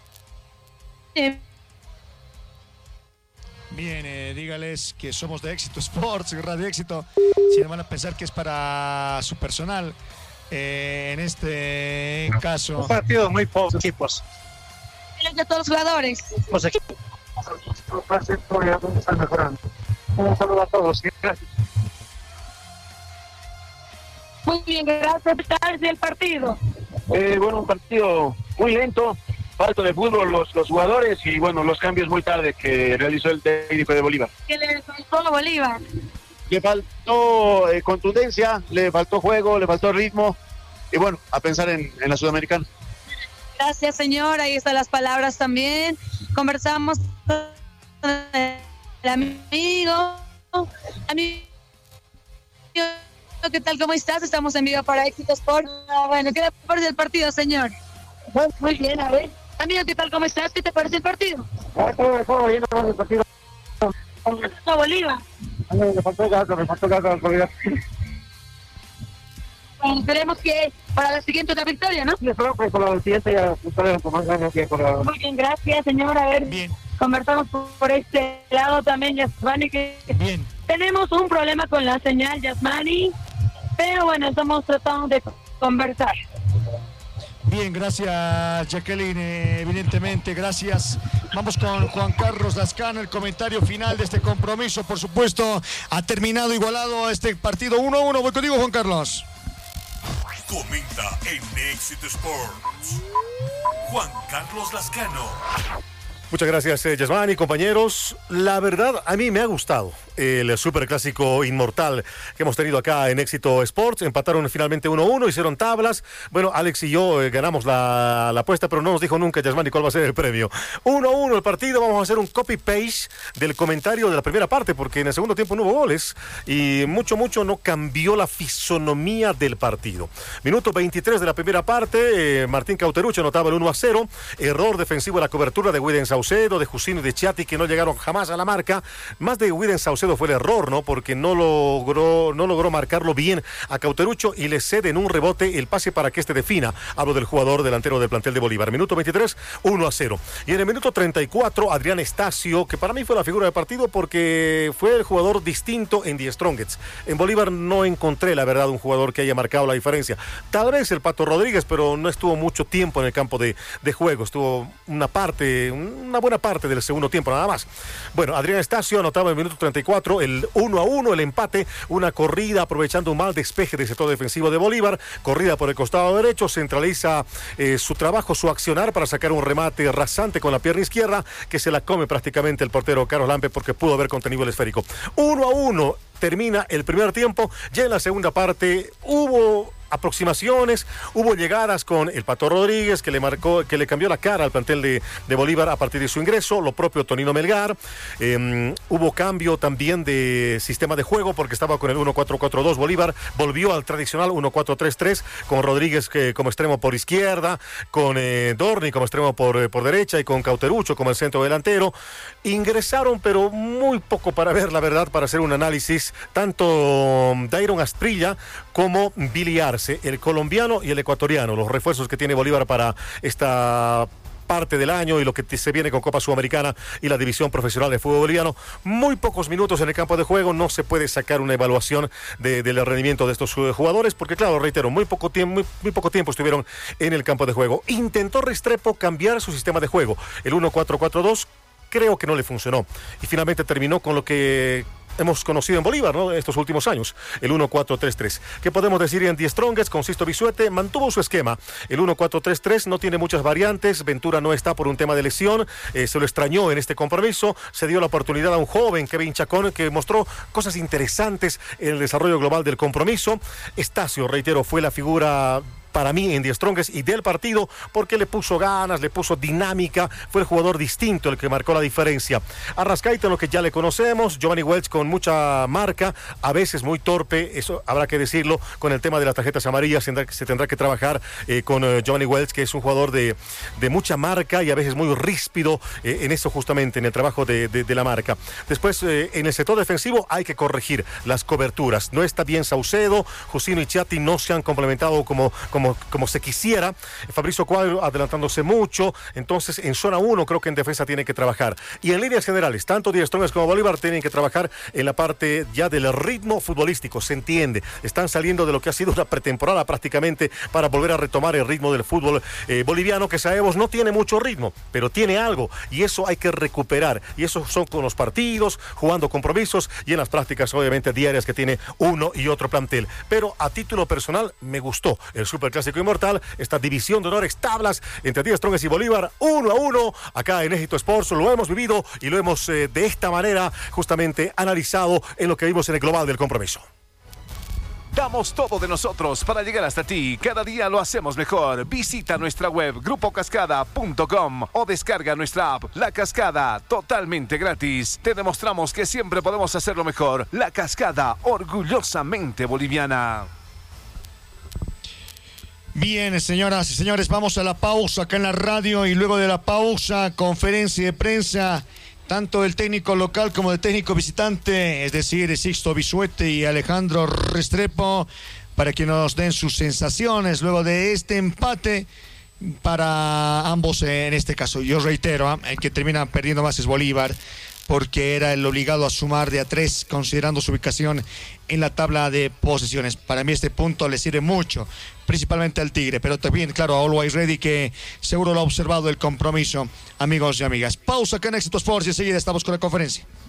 Bien, eh, dígales que somos de Éxito Sports, Radio Éxito. Si no van a pensar que es para su personal. Eh, en este caso... Un partido muy pocos equipos. De todos los jugadores. Los equipos. están mejorando. Un saludo a todos. Gracias. Muy bien, gracias. ¿Qué tal el partido? Eh, bueno, un partido muy lento, falta de fútbol los, los jugadores y bueno, los cambios muy tarde que realizó el técnico de Bolívar. ¿Qué le faltó a Bolívar? Le faltó eh, contundencia, le faltó juego, le faltó ritmo y bueno, a pensar en, en la Sudamericana. Gracias, señor. Ahí están las palabras también. Conversamos con el amigo. Amigo, ¿qué tal? ¿Cómo estás? Estamos en vivo para Éxito Sport. Ah, bueno, ¿qué te parece el partido, señor? Muy bien, a ver. Amigo, ¿qué tal? ¿Cómo estás? ¿Qué te parece el partido? Ah, todo, todo bien, el partido. A Bolívar. Le faltó gato, le faltó gato al Bolívar. Bueno, esperemos que para la siguiente otra victoria, ¿no? Sí, espero que para la siguiente ya estaremos con más ganas que por la... Muy bien, gracias, señor. A ver, bien. Conversamos por, por este lado también, Yasmani, que bien. Tenemos un problema con la señal, Yasmani, pero bueno, estamos tratando de conversar. Bien, gracias Jacqueline, evidentemente, gracias. Vamos con Juan Carlos Lascano, el comentario final de este compromiso, por supuesto, ha terminado igualado este partido uno a uno. Voy contigo, Juan Carlos. Comenta en Éxito Sports, Juan Carlos Lascano. Muchas gracias, eh, Yasmani, compañeros. La verdad, a mí me ha gustado el superclásico inmortal que hemos tenido acá en Éxito Sports. Empataron finalmente uno a uno, hicieron tablas. Bueno, Alex y yo eh, ganamos la, la apuesta, pero no nos dijo nunca, Yasmani, cuál va a ser el premio. uno a uno el partido. Vamos a hacer un copy-paste del comentario de la primera parte, porque en el segundo tiempo no hubo goles y mucho, mucho no cambió la fisonomía del partido. Minuto veintitrés de la primera parte, eh, Martín Cauterucho anotaba el uno a cero. Error defensivo en la cobertura de Wilden Saucedo, de Jusino y de Chiati, que no llegaron jamás a la marca. Más de Wilden Saucedo fue el error, ¿no? Porque no logró, no logró marcarlo bien a Cauterucho y le cede en un rebote el pase para que este defina. Hablo del jugador delantero del plantel de Bolívar. Minuto veintitrés, uno a cero. Y en el minuto treinta y cuatro, Adrián Estacio, que para mí fue la figura del partido porque fue el jugador distinto en The Strongest. En Bolívar no encontré, la verdad, un jugador que haya marcado la diferencia. Tal vez el Pato Rodríguez, pero no estuvo mucho tiempo en el campo de, de juego. Estuvo una parte, una buena parte del segundo tiempo, nada más. Bueno, Adrián Estacio anotaba en el minuto treinta y cuatro el uno a uno, el empate, una corrida aprovechando un mal despeje del sector defensivo de Bolívar, corrida por el costado derecho, centraliza eh, su trabajo, su accionar para sacar un remate rasante con la pierna izquierda, que se la come prácticamente el portero Carlos Lampe porque pudo haber contenido el esférico. uno a uno termina el primer tiempo. Ya en la segunda parte hubo aproximaciones, hubo llegadas con el Pato Rodríguez, que le marcó, que le cambió la cara al plantel de, de Bolívar a partir de su ingreso, lo propio Tonino Melgar. Eh, hubo cambio también de sistema de juego porque estaba con el uno cuatro cuatro dos. Bolívar volvió al tradicional uno cuatro tres tres con Rodríguez que, como extremo por izquierda, con eh, Dorni como extremo por, eh, por derecha y con Cauterucho como el centro delantero. Ingresaron, pero muy poco para ver, la verdad, para hacer un análisis, tanto Dairon Asprilla como Billy Arce, el colombiano y el ecuatoriano, los refuerzos que tiene Bolívar para esta parte del año y lo que se viene con Copa Sudamericana y la división profesional de fútbol boliviano. Muy pocos minutos en el campo de juego, no se puede sacar una evaluación de, del rendimiento de estos jugadores porque, claro, reitero, muy poco tiempo, muy, muy poco tiempo estuvieron en el campo de juego. Intentó Restrepo cambiar su sistema de juego, el uno cuatro cuatro dos, creo que no le funcionó y finalmente terminó con lo que hemos conocido en Bolívar, ¿no? Estos últimos años, el uno cuatro tres tres. ¿Qué podemos decir en The Strongest? Con Sisto Bisuete mantuvo su esquema. El uno cuatro tres tres no tiene muchas variantes. Ventura no está por un tema de lesión. Eh, se lo extrañó en este compromiso. Se dio la oportunidad a un joven, Kevin Chacón, que mostró cosas interesantes en el desarrollo global del compromiso. Estacio, reitero, fue la figura para mí en The Strongest y del partido porque le puso ganas, le puso dinámica, fue el jugador distinto el que marcó la diferencia. Arrascaita, lo que ya le conocemos, Giovanni Welch con mucha marca, a veces muy torpe, eso habrá que decirlo, con el tema de las tarjetas amarillas se tendrá, se tendrá que trabajar eh, con eh, Giovanni Welch, que es un jugador de, de mucha marca y a veces muy ríspido eh, en eso justamente, en el trabajo de, de, de la marca. Después, eh, en el sector defensivo hay que corregir las coberturas, no está bien Saucedo, Jusino y Chiati no se han complementado como, como como, como se quisiera. Fabrizio Cuadro adelantándose mucho. Entonces, en zona uno creo que en defensa tiene que trabajar. Y en líneas generales, tanto Díaz Strongest como Bolívar tienen que trabajar en la parte ya del ritmo futbolístico. Se entiende. Están saliendo de lo que ha sido una pretemporada prácticamente para volver a retomar el ritmo del fútbol eh, boliviano, que sabemos no tiene mucho ritmo, pero tiene algo. Y eso hay que recuperar. Y eso son con los partidos, jugando compromisos y en las prácticas, obviamente, diarias que tiene uno y otro plantel. Pero a título personal, me gustó el Superclásico Inmortal, esta división de honores, tablas entre Díaz Strongest y Bolívar, uno a uno, acá en Éxito Sports. Lo hemos vivido y lo hemos eh, de esta manera justamente analizado en lo que vimos en el global del compromiso. Damos todo de nosotros para llegar hasta ti. Cada día lo hacemos mejor. Visita nuestra web grupo cascada punto com o descarga nuestra app La Cascada totalmente gratis. Te demostramos que siempre podemos hacerlo mejor. La Cascada, orgullosamente boliviana. Bien, señoras y señores, vamos a la pausa acá en la radio y luego de la pausa, conferencia de prensa tanto del técnico local como del técnico visitante, es decir, Sixto Bisuete y Alejandro Restrepo, para que nos den sus sensaciones luego de este empate para ambos en este caso. Yo reitero, ¿eh? el que termina perdiendo más es Bolívar, porque era el obligado a sumar de a tres, considerando su ubicación en la tabla de posiciones. Para mí este punto le sirve mucho, principalmente al Tigre, pero también, claro, a Always Ready, que seguro lo ha observado el compromiso, amigos y amigas. Pausa acá en Éxito Sports y enseguida estamos con la conferencia.